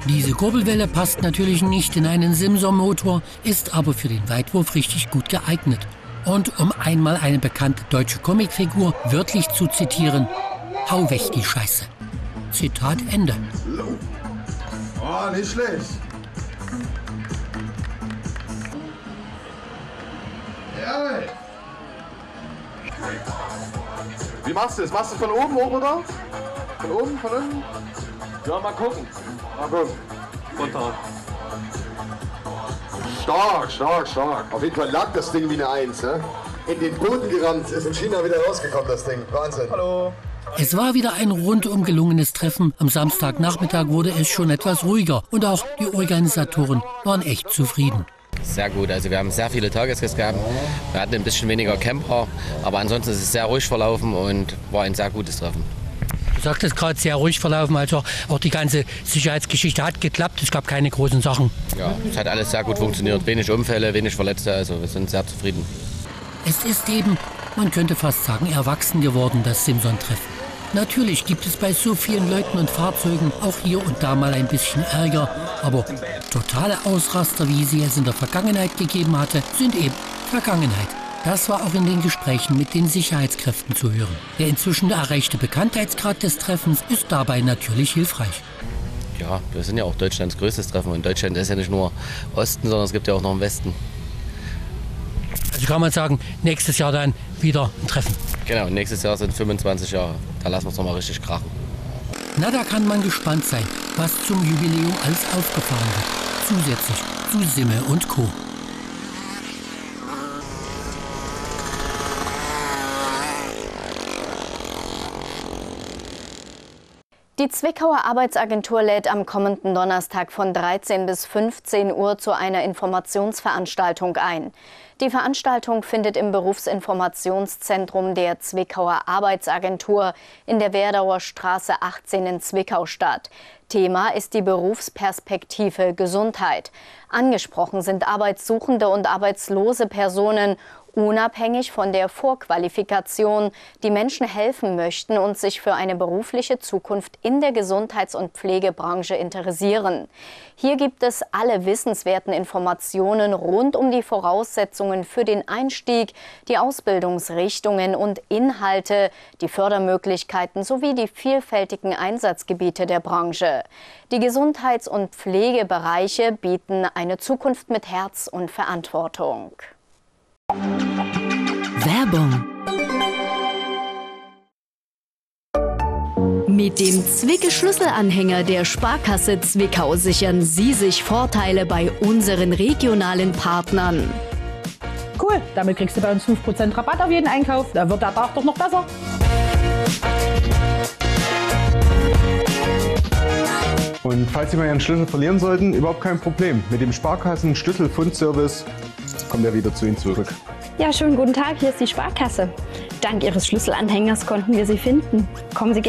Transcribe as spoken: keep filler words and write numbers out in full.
Diese Kurbelwelle passt natürlich nicht in einen Simson-Motor, ist aber für den Weitwurf richtig gut geeignet. Und um einmal eine bekannte deutsche Comicfigur wörtlich zu zitieren: Hau weg die Scheiße. Zitat Ende. Oh, nicht schlecht. Jawohl. Wie machst du das? Machst du von oben hoch, oder? Von oben, von unten? Ja, mal gucken. Mal gucken. Runter. Stark, stark, stark. Auf jeden Fall lag das Ding wie eine Eins, ne? In den Boden gerannt, ist in China wieder rausgekommen, das Ding. Wahnsinn. Hallo. Es war wieder ein rundum gelungenes Treffen. Am Samstagnachmittag wurde es schon etwas ruhiger und auch die Organisatoren waren echt zufrieden. Sehr gut, also wir haben sehr viele Tagesgäste gehabt. Wir hatten ein bisschen weniger Camper, aber ansonsten ist es sehr ruhig verlaufen und war ein sehr gutes Treffen. Du sagtest gerade, sehr ruhig verlaufen, also auch die ganze Sicherheitsgeschichte hat geklappt, es gab keine großen Sachen. Ja, es hat alles sehr gut funktioniert, wenig Unfälle, wenig Verletzte, also wir sind sehr zufrieden. Es ist eben, man könnte fast sagen, erwachsen geworden, das Simson-Treffen. Natürlich gibt es bei so vielen Leuten und Fahrzeugen auch hier und da mal ein bisschen Ärger, aber totale Ausraster, wie sie es in der Vergangenheit gegeben hatte, sind eben Vergangenheit. Das war auch in den Gesprächen mit den Sicherheitskräften zu hören. Der inzwischen erreichte Bekanntheitsgrad des Treffens ist dabei natürlich hilfreich. Ja, wir sind ja auch Deutschlands größtes Treffen und Deutschland ist ja nicht nur Osten, sondern es gibt ja auch noch einen Westen. Also kann man sagen, nächstes Jahr dann wieder ein Treffen. Genau, nächstes Jahr sind fünfundzwanzig Jahre, da lassen wir es nochmal richtig krachen. Na, da kann man gespannt sein, was zum Jubiläum alles aufgefahren wird. Zusätzlich zu Simme und Co. Die Zwickauer Arbeitsagentur lädt am kommenden Donnerstag von dreizehn bis fünfzehn Uhr zu einer Informationsveranstaltung ein. Die Veranstaltung findet im Berufsinformationszentrum der Zwickauer Arbeitsagentur in der Werdauer Straße achtzehn in Zwickau statt. Thema ist die Berufsperspektive Gesundheit. Angesprochen sind arbeitssuchende und arbeitslose Personen, unabhängig von der Vorqualifikation, die Menschen helfen möchten und sich für eine berufliche Zukunft in der Gesundheits- und Pflegebranche interessieren. Hier gibt es alle wissenswerten Informationen rund um die Voraussetzungen für den Einstieg, die Ausbildungsrichtungen und Inhalte, die Fördermöglichkeiten sowie die vielfältigen Einsatzgebiete der Branche. Die Gesundheits- und Pflegebereiche bieten eine Zukunft mit Herz und Verantwortung. Werbung. Mit dem Zwicke-Schlüsselanhänger der Sparkasse Zwickau sichern Sie sich Vorteile bei unseren regionalen Partnern. Cool, damit kriegst du bei uns fünf Prozent Rabatt auf jeden Einkauf. Da wird der Tag doch noch besser. Und falls Sie mal Ihren Schlüssel verlieren sollten, überhaupt kein Problem. Mit dem Sparkassen-Schlüsselfundservice kommt er wieder zu Ihnen zurück. Ja, schönen guten Tag, hier ist die Sparkasse. Dank Ihres Schlüsselanhängers konnten wir Sie finden. Kommen Sie gerne